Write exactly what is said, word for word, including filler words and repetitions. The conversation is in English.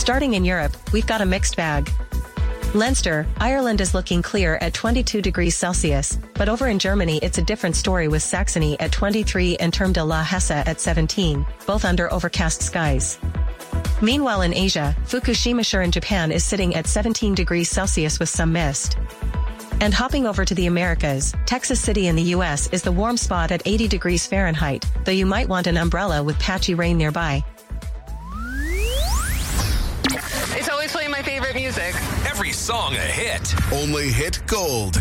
Starting in Europe, we've got a mixed bag. Leinster, Ireland is looking clear at twenty-two degrees Celsius, but over in Germany it's a different story with Saxony at twenty-three and Terme de la Hesse at seventeen, both under overcast skies. Meanwhile in Asia, Fukushima in Japan is sitting at seventeen degrees Celsius with some mist. And hopping over to the Americas, Texas City in the U S is the warm spot at eighty degrees Fahrenheit, though you might want an umbrella with patchy rain nearby. It's always playing my favorite music. Every song a hit. Only hit gold.